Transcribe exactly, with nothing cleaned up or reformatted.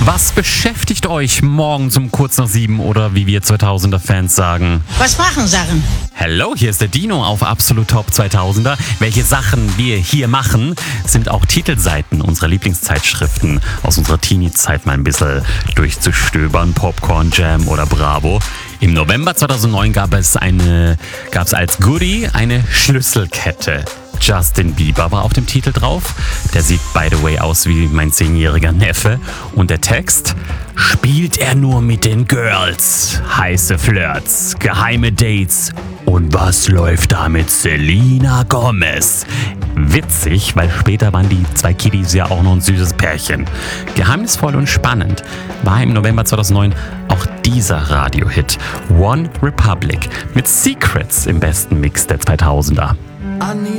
Was beschäftigt euch morgens um kurz nach sieben oder wie wir zweitausender-Fans sagen? Was machen Sachen? Hallo, hier ist der Dino auf Absolut Top zweitausender. Welche Sachen wir hier machen, sind auch Titelseiten unserer Lieblingszeitschriften aus unserer Teenie-Zeit mal ein bisschen durchzustöbern. Popcorn Jam oder Bravo. Im November zweitausendneun gab es eine, gab es als Goodie eine Schlüsselkette. Justin Bieber war auf dem Titel drauf. Der sieht, by the way, aus wie mein zehnjähriger Neffe. Und der Text: Spielt er nur mit den Girls? Heiße Flirts, geheime Dates. Und was läuft da mit Selena Gomez? Witzig, weil später waren die zwei Kiddies ja auch noch ein süßes Pärchen. Geheimnisvoll und spannend war im November zweitausendneun auch dieser Radiohit One Republic mit Secrets im besten Mix der zweitausender.